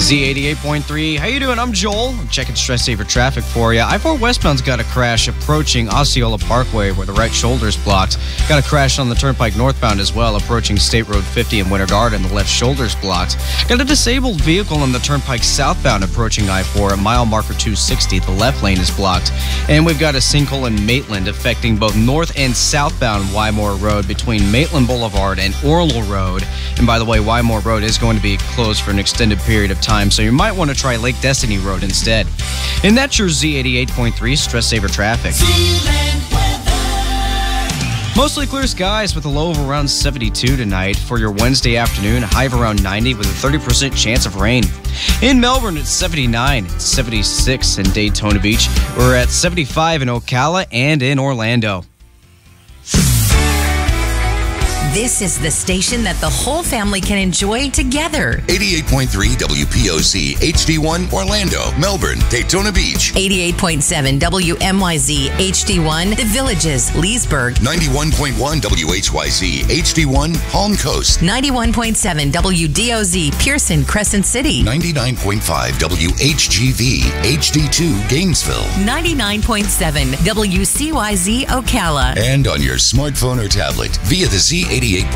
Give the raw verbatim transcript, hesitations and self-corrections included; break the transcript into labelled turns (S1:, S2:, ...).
S1: Z eighty-eight point three. How you doing? I'm Joel. I'm checking stress saver traffic for you. I four westbound's got a crash approaching Osceola Parkway where the right shoulder's blocked. Got a crash on the Turnpike northbound as well, approaching State Road fifty in Winter Garden. The left shoulder's blocked. Got a disabled vehicle on the Turnpike southbound approaching I four at mile marker two sixty. The left lane is blocked. And we've got a sinkhole in Maitland affecting both north and southbound Wymore Road between Maitland Boulevard and Orle Road. And by the way, Wymore Road is going to be closed for an extended period of time, so you might want to try Lake Destiny Road instead. And that's your Z eighty-eight point three Stress Saver Traffic. Mostly clear skies with a low of around seventy-two tonight for your Wednesday afternoon, a high of around ninety with a thirty percent chance of rain. In Melbourne, it's seventy-nine, it's seventy-six in Daytona Beach. We're at seventy-five in Ocala and in Orlando.
S2: This is the station that the whole family can enjoy together.
S3: eighty-eight point three W P O Z H D one Orlando, Melbourne, Daytona Beach.
S2: eighty-eight point seven W M Y Z H D one The Villages, Leesburg.
S3: ninety-one point one W H Y Z H D one Palm Coast.
S2: ninety-one point seven W D O Z Pearson, Crescent City.
S3: ninety-nine point five W H G V H D two Gainesville.
S2: ninety-nine point seven W C Y Z Ocala.
S3: And on your smartphone or tablet via the Z eighty-eight